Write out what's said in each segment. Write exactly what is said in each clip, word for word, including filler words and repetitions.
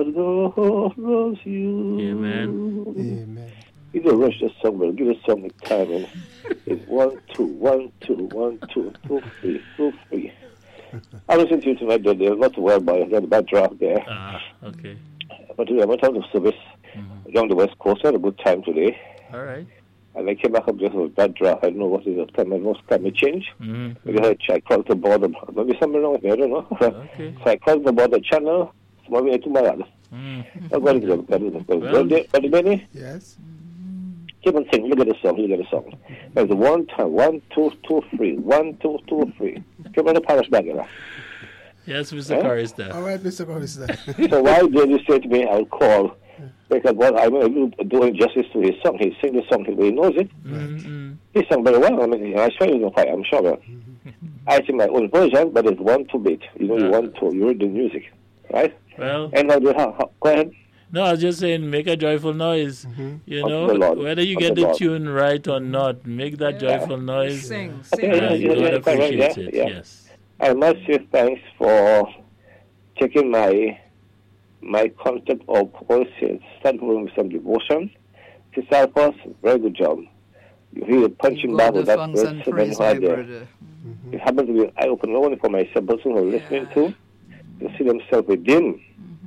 God loves you. Amen. Amen. You don't rush the song, but give the song the time. And it's one, two, one, two, one, two, two, three, two, three. I listened to you tonight. There's lots of wild boy. I got a bad draft there. Ah, okay. But I went out of service Mm-hmm. along the West Coast. I had a good time today. All right. And I came back up just with a bad draft. I don't know what is it. Climate, most climate change. Mm-hmm. Maybe I, I crossed the border. Maybe something wrong with me. I don't know. Okay. So I crossed the border channel. Maybe to my other. Mm. I'm going to go. Well- But Benny, Yes. keep on singing. Look at the song. Look at the song. There's one time. One, two, two, three. One, two, two, three. Keep on the parish back here. Yes, Mister Huh? Chorister. All right, Mister Chorister. So why did you say to me, I'll call? Because what I'm doing justice to his song. He sing the song the way he knows it. Mm-hmm. He sang very well. I mean, I'm sure he's going to fight. I'm sure. I sing my own version, but it's one, two beat. You know, you want to. You read the music, right? Well, And now, do how, how, go ahead. no, I was just saying, make a joyful noise. You Unto know, the Lord. whether you Unto get the the Lord. tune right or not, make that Yeah. joyful noise. Sing, Okay, sing. yeah, Uh, yeah, you yeah, God yeah, appreciates yeah, it. yeah. Yes. I must say thanks for taking my my concept of policies, starting with some devotion. Sister Alphonse, very good job. You hear the punching bag God with the that thanks and verse, and then praise, you my had the, brother. it happens to be an eye-opener not only for myself, but also for listening Yeah. to, to see themselves within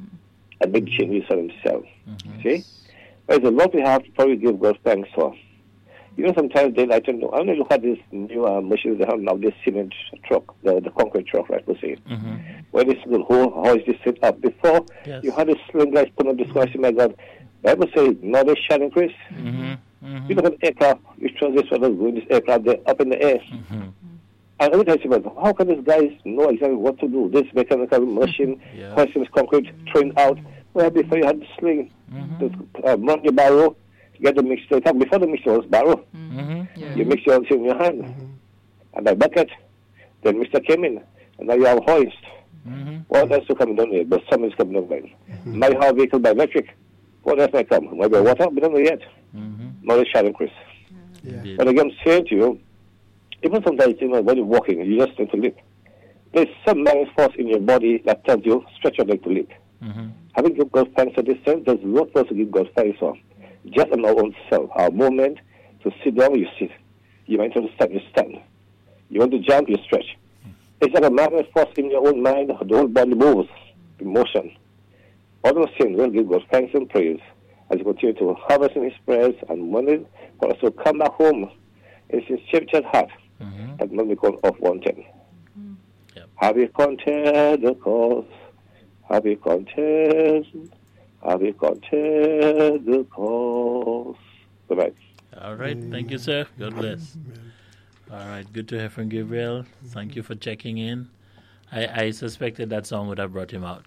a big change for themselves. See? There's a lot we have to probably give God thanks for. You know, sometimes they like to know. I only look at this new uh, machines they have now, this cement truck, the, the concrete truck, right, per se. Mm-hmm. Where this little whole hoist is set up. Before, Yes. you had a sling guys put on this question, my God. Bible say, not a shining Chris. Mm-hmm. Mm-hmm. You look at the aircraft, which was this one going this aircraft, they're up in the air. Mm-hmm. And every time you say, how can these guys know exactly what to do? This mechanical machine, Yeah. questions, concrete, trained out. Well, before you had the sling, Mm-hmm. to uh, run your barrel, get the mixture. In fact, before the mixture was barrel, Mm-hmm. Yeah. you mix your in your hand. And by bucket, then mixture came in. And now you have hoist. Mm-hmm. What else to come down here? But some is coming down by. My have vehicle by electric. What else may come? Maybe water, but don't know yet. Mm-hmm. Not a shadow, Chris. Yeah. Indeed. But again, I'm saying to you, even sometimes, you know, when you're walking, you just tend to leap. There's some magnet force in your body that tells you, stretch your leg to leap. Mm-hmm. Having given God thanks for this sense, there's a lot for us to give God thanks for. Just on our own self, our moment to sit down, you sit. You might want to stand, you stand. You want to jump, you stretch. It's like a magnet force in your own mind, the whole body moves in motion. All those things, we'll give God thanks and praise as we continue to harvest in His prayers and money for us to come back home in sincere heart Mm-hmm. and not be called off wanted. Yep. Have you counted the cause? Have you counted? Have you counted the cause? Bye-bye. All right. Thank you, sir. God bless. All right. Good to hear from Gabriel. Thank you for checking in. I, I suspected that song would have brought him out.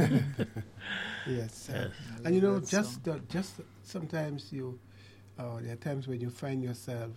Yes. uh, Yes. And you know, Good just the, just sometimes you, uh, there are times when you find yourself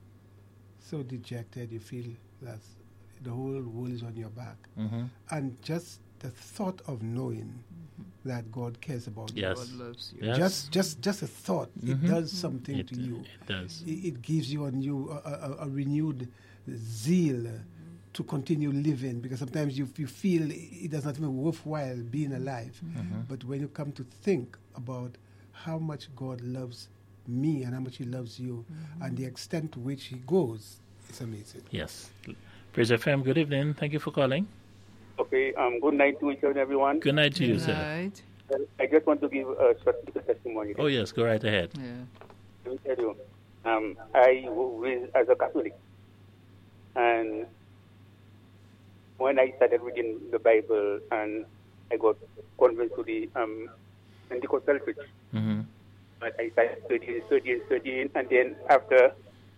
so dejected, you feel that the whole world is on your back, Mm-hmm. and just the thought of knowing that God cares about you. Yes. God loves you. Yes. Just, just, just a thought. Mhm. It does something It, to you. it does. It, it gives you a new, a, a, a renewed zeal uh, to continue living. Because sometimes you you feel it does not even worthwhile being alive. Mm-hmm. But when you come to think about how much God loves me and how much He loves you, and the extent to which He goes, it's amazing. Yes. Praise F M, good evening. Thank you for calling. Okay, um, good night to each and everyone. Good night to you, Good sir. night. I just want to give a short little testimony. Oh, yes. Go right ahead. Yeah. Let me tell you, um, I was raised as a Catholic, and when I started reading the Bible, and I got convinced to the um, Pentecostal church, Mm-hmm. but I started studying, studying, studying, and then after,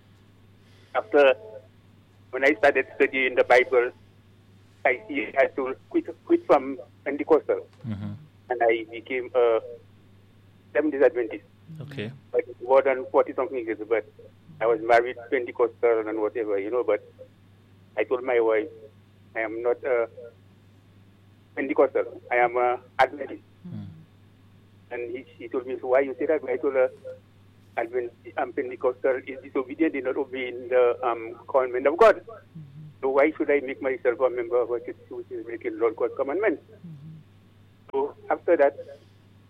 after when I started studying the Bible, I see I had to quit, quit from Pentecostal, Mm-hmm. and I became a Seventh-day Adventist. Okay. But more than forty something years, but I was married Pentecostal and whatever, you know, but I told my wife, I am not a Pentecostal, I am a Adventist. Mm. And he, she told me, so why you say that? I told her, Adventist, um, Pentecostal is disobedient, is not obeying the um, commandment of God. So why should I make myself a member of a church which is breaking Lord God's commandments? So after that,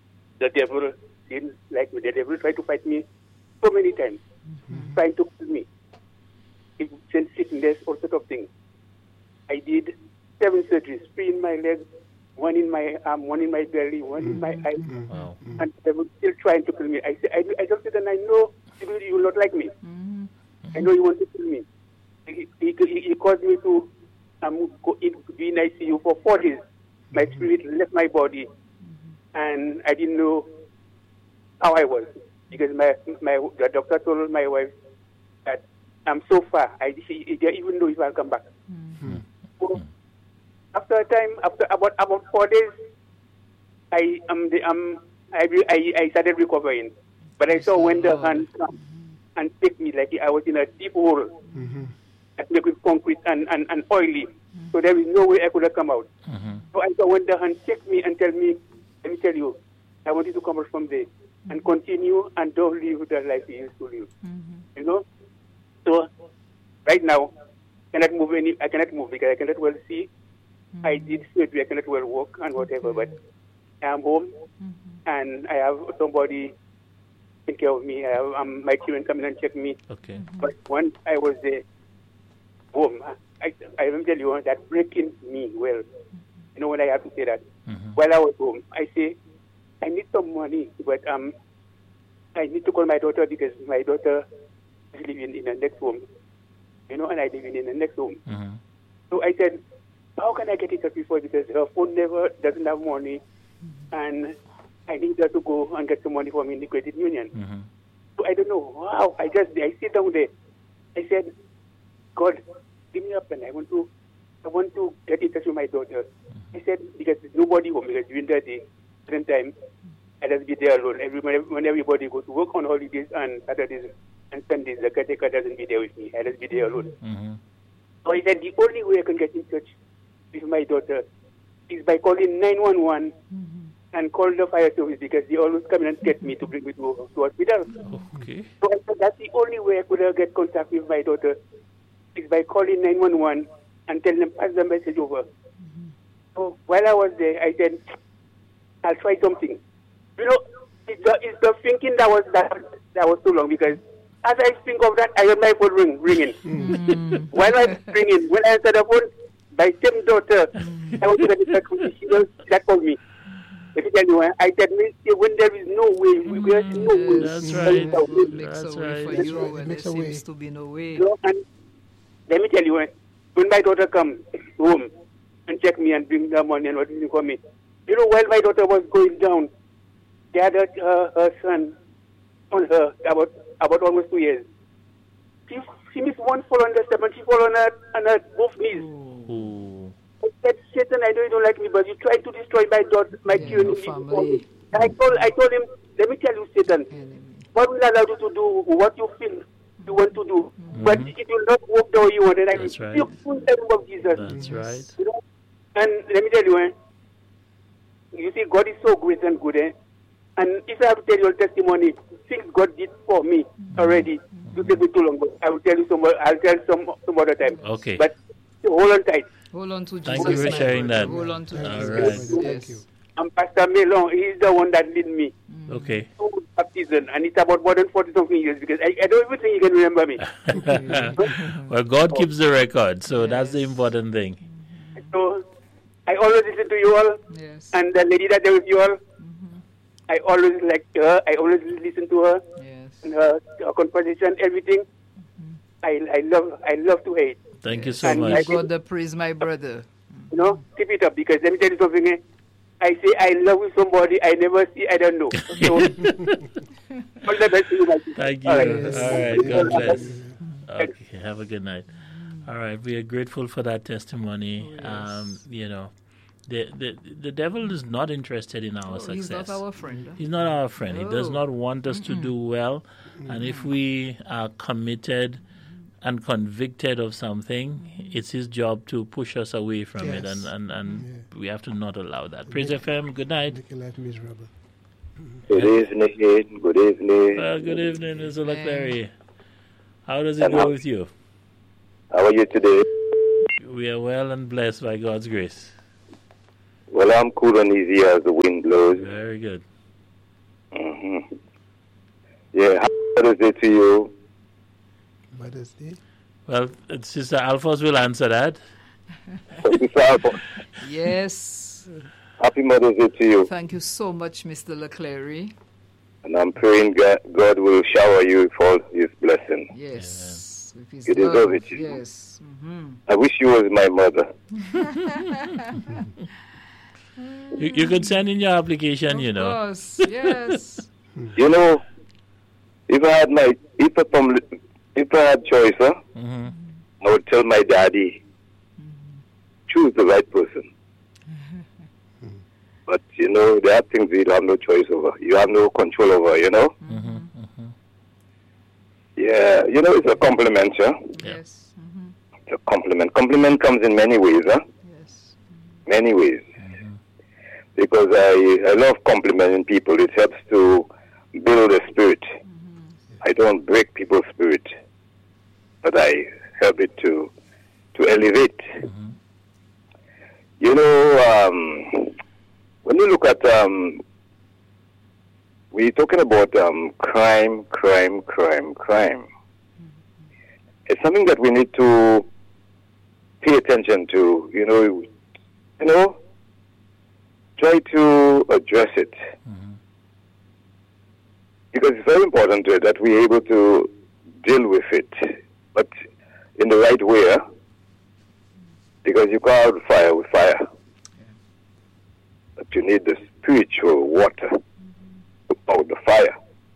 the devil didn't like me. The devil tried to fight me so many times, mm-hmm. trying to kill me. He sent sickness, all sorts of things. I did seven surgeries, three in my leg, one in my arm, one in my belly, one mm-hmm. in my eye. Wow. And they were still trying to kill me. I said, I, I just said, and I know you will not like me. Mm-hmm. I know you want to kill me. He, he, he, he caused me to um, go in, be in I C U for four days. My spirit left my body, mm-hmm. and I didn't know how I was, because my my the doctor told my wife that I'm so far. I she, they even know if I'll come back. Mm-hmm. So after a time, after about about four days, I um the, um I, I I started recovering, but I saw when the hand come and take me like I was in a deep hole, mm-hmm. that made with concrete and, and, and oily. Mm-hmm. So there is no way I could have come out. Mm-hmm. So I saw when the hand take me and tell me, let me tell you, I want you to come out from there mm-hmm. and continue and don't live the life you used to live. Mm-hmm. You know? So right now, I cannot move any. I cannot move because I cannot well see. Mm-hmm. I did surgery. I cannot well walk and whatever. Okay. But I am home, mm-hmm. and I have somebody take care of me. I have um, my children come in and check me. Okay. Mm-hmm. But once I was there, home, I I will tell you that breaking me well. Mm-hmm. You know when I have to say that. Mm-hmm. While I was home, I say I need some money, but um, I need to call my daughter because my daughter is living in the next home. You know, and I live in the next home. Mm-hmm. So I said, how can I get in touch with her? Because her phone never doesn't have money, mm-hmm. and I need her to go and get some money for me in the credit union. Mm-hmm. So I don't know. Wow! I just I sit down there. I said, God, give me a pen. I want to, I want to get in touch with my daughter. Mm-hmm. I said because there's nobody home because during the day, certain time, I just be there alone. Everybody, when everybody goes to work on holidays and Saturdays and Sundays, the caretaker doesn't be there with me. I just be there alone. Mm-hmm. So I said the only way I can get in touch with my daughter is by calling nine one one mm-hmm. and call the fire service because they always come in and get me to bring me to, to hospital. Okay. So I said that's the only way I could uh, get contact with my daughter is by calling nine one one and tell them pass the message over. Mm-hmm. So while I was there, I said, I'll try something. You know, it's the, it's the thinking that was that, that was too long because as I think of that, I heard my phone ring, ringing. Mm. While I was ringing, when I answered the phone, my same daughter, mm. I was going to talk she was, that called me. Let me tell you, I said, when there is no way, mm. there is no way. That's right. It makes That's a way right. for That's you right. when It makes there a way. seems to be no way. You know, and let me tell you, when my daughter comes home and check me and bring the money and what is for me, you know, while my daughter was going down, they had her, her, her son on her about about almost two years. She, she missed one fall on the step and she fall on her, on her both knees. Ooh. I said, Satan, I know you don't like me, but you tried to destroy my daughter, my Yeah, children. your family. And I told, I told him, let me tell you, Satan, Enemy. God will allow you to do what you feel you want to do, Mm-hmm. but it will not work the way you want. And I That's right. you in the name of Jesus. That's right. You know? And let me tell you, eh, you see, God is so great and good, eh? And if I have to tell you a testimony, things God did for me already, you take me too long, but I will tell you some. I'll tell some some other time. Okay. But hold on tight. Hold on to Jesus. Thank you for my sharing brother. that. Hold on to All Jesus. right. Yes. Thank you. And Pastor Melon, he's the one that lead me. Okay. to baptism, and it's about more than forty something years because I, I don't even think you can remember me. Well, God keeps the record, so that's the important thing. So I always listen to you all, Yes. and the lady that there with you all, Mm-hmm. I always like her. I always listen to her Yes. and her, her conversation, everything. Mm-hmm. I I love I love to hate. Thank you so And much. God the praise, my brother. You know, keep it up because let me tell you something. Eh? I say I love with somebody I never see, I don't know. So, all the best to you, my sister. Thank you. All All right. right. God bless. Okay. Have a good night. All right. We are grateful for that testimony. Oh, yes. Um, you know, the, the the devil is not interested in our Oh, success. he's not our friend. He's not our friend. He does No. not want us to do well. And if we are committed and convicted of something, it's his job to push us away from it. Yes. And, and, and Yeah. we have to not allow that. Praise F M, good night. Make your life miserable. Good evening. Good evening. Well, good evening, Mister Yeah. Leclerc. How does it And go how- with you? How are you today? We are well and blessed by God's grace. Well, I'm cool and easy as the wind blows. Very good. Mm-hmm. Yeah, happy Mother's Day to you. Mother's Day. Well, uh, Sister Alphonse will answer that. So, Sister Alphonse, Yes. happy Mother's Day to you. Thank you so much, Mister Leclerc. And I'm praying God, God will shower you with all his blessing. Yes. With his You love. deserve it, you know. Yes. Mm-hmm. I wish you was my mother. You, you could send in your application, you Of know. course. Yes. You know, if I had my, if I, from, if I had choice, huh, Mm-hmm. I would tell my daddy, choose the right person. But, you know, there are things you have no choice over. You have no control over, you know? Mm-hmm. Mm-hmm. Yeah, you know, it's a compliment, huh? Yes. Mm-hmm. It's a compliment. Compliment comes in many ways, huh? Yes. Many ways. Because I, I love complimenting people. It helps to build a spirit. I don't break people's spirit, but I help it to to elevate. You know, um, when you look at, um, we're talking about um, crime, crime, crime, crime. It's something that we need to pay attention to. You know, you know. Try to address it. Mm-hmm. Because it's very important uh, that we're able to deal with it, but in the right way. Huh? Because you can't out fire with fire. Yeah. But you need the spiritual water to out the fire.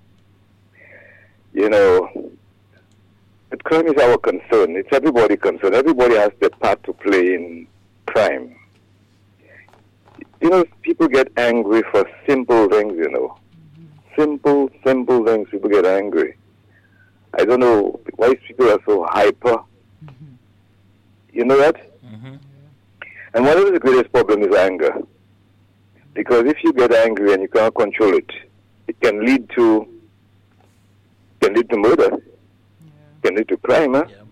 You know, but crime is our concern. It's everybody's concern. Everybody has their part to play in crime. You know, people get angry for simple things, you know. Mm-hmm. Simple, simple things, people get angry. I don't know why people are so hyper. Mm-hmm. You know that? Mm-hmm. And one of the greatest problems is anger. Because if you get angry and you can't control it, it can lead to can lead to murder. Yeah. Can lead to crime, huh? Yeah.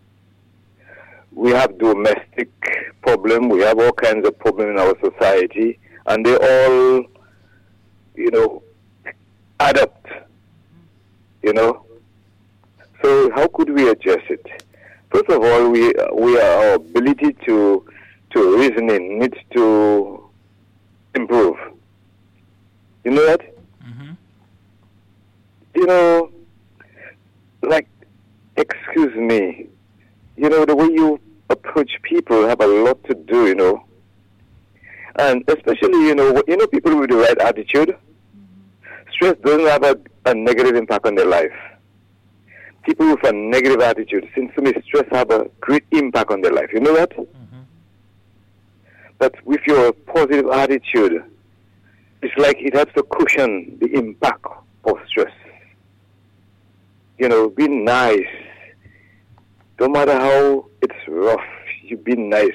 We have domestic problem. We have all kinds of problems in our society, and they all, you know, add up. You know. So how could we address it? First of all, we we are, our ability to to reasoning needs to improve. You know that? Mm-hmm. You know, like, excuse me. You know, the way you approach people have a lot to do, you know. And especially, you know, you know, people with the right attitude, stress doesn't have a, a negative impact on their life. People with a negative attitude, seems to me, stress have a great impact on their life. You know that? Mm-hmm. But with your positive attitude, it's like it helps to cushion the impact of stress. You know, be nice. No matter how it's rough, you be nice.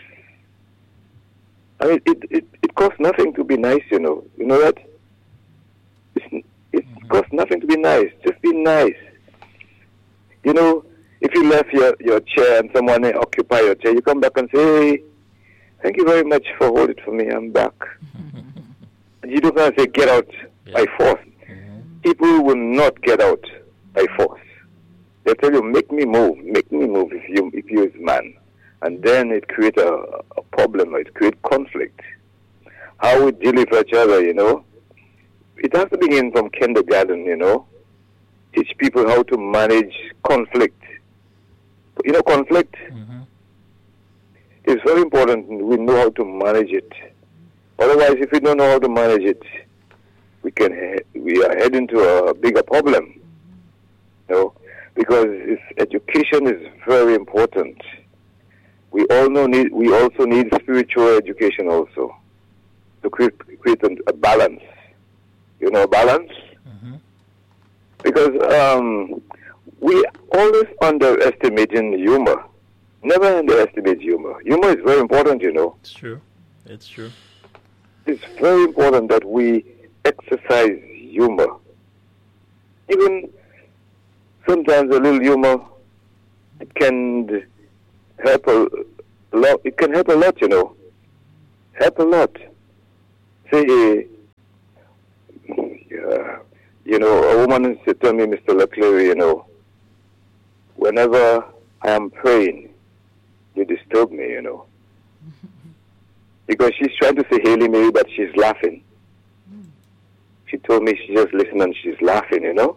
I mean, it, it, it costs nothing to be nice, you know. You know that? It's, it mm-hmm. costs nothing to be nice. Just be nice. You know, if you left your, your chair and someone occupy your chair, you come back and say, hey, thank you very much for holding it for me. I'm back. And you don't have to say, get out yeah. by force. Mm-hmm. People will not get out by force. They'll tell you, make me move, make me move if you if you're a man. And then it creates a, a problem, it creates conflict. How we deal with each other, you know. It has to begin from kindergarten, you know. Teach people how to manage conflict. You know, conflict Mm-hmm. is very important. We know how to manage it. Otherwise, if we don't know how to manage it, we can he- we are heading to a bigger problem. You know. Because it's, education is very important. We all know need. We also need spiritual education also to create, create a, a balance. You know, balance. Mm-hmm. Because um, we always underestimating humor. Never underestimate humor. Humor is very important. You know. It's true. It's true. It's very important that we exercise humor. Even sometimes a little humor, it can help a lot. It can help a lot, you know. Help a lot. Say, uh, You know, a woman used to tell me, Mister Leclerc, you know, whenever I am praying, you disturb me, you know. Because she's trying to say Hail Mary, but she's laughing. She told me she just listened and she's laughing, you know.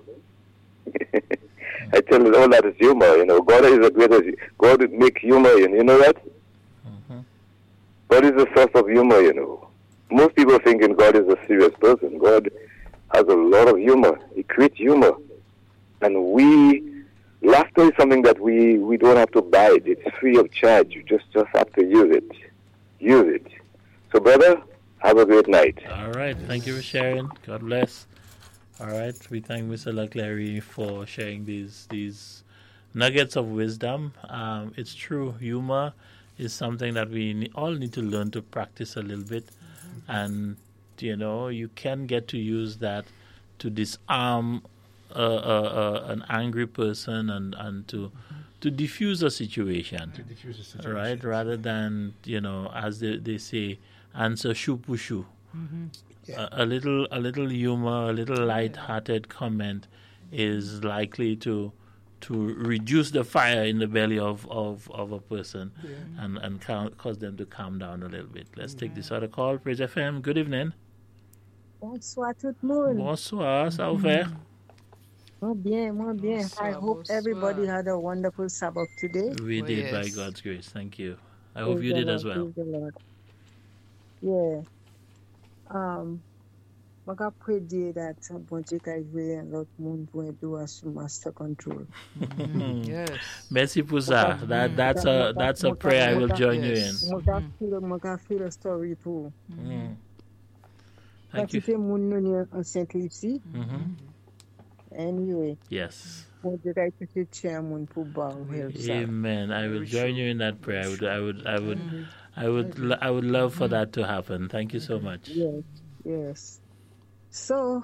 I tell her, all that is humor, you know. God is the greatest. God would make humor, you know that? Mm-hmm. God is the source of humor, you know. Most people thinking God is a serious person. God has a lot of humor. He creates humor. And we, laughter is something that we, we don't have to buy it. It's free of charge. You just, just have to use it. Use it. So, brother, have a great night. All right. Thank you for sharing. God bless. All right. We thank Mister Leclerc for sharing these these nuggets of wisdom. Um, it's true. Humor is something that we ne- all need to learn to practice a little bit. And, you know, you can get to use that to disarm uh, uh, uh, an angry person and, and to to diffuse a situation. To diffuse the situation. Right? Rather than, you know, as they, they say, answer shoo poo shoo. Yeah. A, a little, a little humor, a little light-hearted comment is likely to to reduce the fire in the belly of, of, of a person Yeah. and and ca- cause them to calm down a little bit. Let's take this other call. Praise F M. Good evening. Bonsoir tout le monde. Bonsoir. Ça va faire? Moi bien, moi bien. I Bonsoir, hope bonsoir. everybody had a wonderful Sabbath today. We Oh, did by yes. God's grace. Thank you. I hope Praise you the did Lord, as well. praise the Lord. Yeah. Um, I got pray that bon Dieu ka joué l'autre monde pour aider à sous master control. Yes. Merci pour ça. That that's a that's a prayer I will join you in. Yes. Moi ka feel, moi ka feel a story pour. Mm. Thank you. Quantité moun nou ni en Saint-Lucie. Mhm. Anyway, Yes. bon Dieu ka ite tien moun pour ba ou help sa. Amen. I will Very join true. you in that prayer. I would I would I would I would lo- I would love for that to happen. Thank you so much. Yes, yes. So,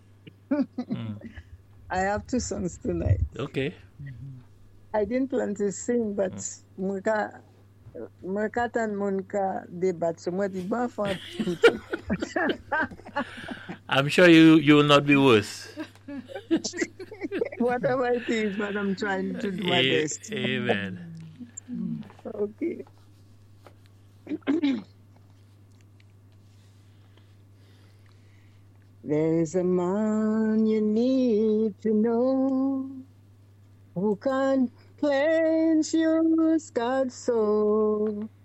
Mm. I have two songs tonight. Okay. I didn't plan to sing, but muka muka tan munka debat so mwen di ban fan tout. I'm sure you you will not be worse. Whatever it is, but I'm trying to do my A- best. Amen. Okay. There's a man you need to know who can cleanse your scarred soul